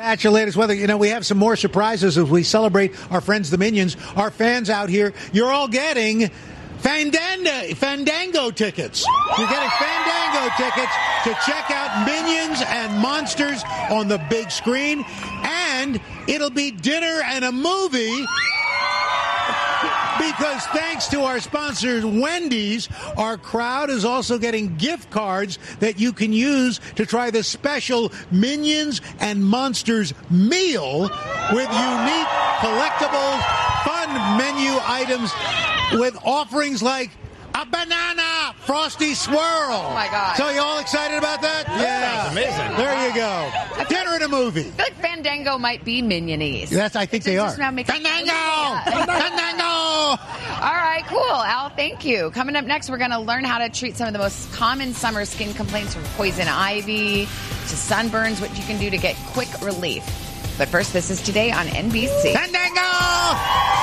at your latest weather. You know, we have some more surprises as we celebrate our friends, the Minions. Our fans out here, you're all getting Fandango tickets. You're getting Fandango tickets to check out Minions and Monsters on the big screen. And it'll be dinner and a movie. Because thanks to our sponsor, Wendy's, our crowd is also getting gift cards that you can use to try the special Minions and Monsters meal with unique collectibles, fun menu items with offerings like a banana Frosty Swirl. Oh, my God. So you all excited about that? Yeah. That's amazing. There you go. Dinner and a movie. I feel like Fandango might be Minion-ese. I think they are. Fandango! Fandango! All right, cool. Al, thank you. Coming up next, we're going to learn how to treat some of the most common summer skin complaints from poison ivy to sunburns, what you can do to get quick relief. But first, this is Today on NBC. Fandango!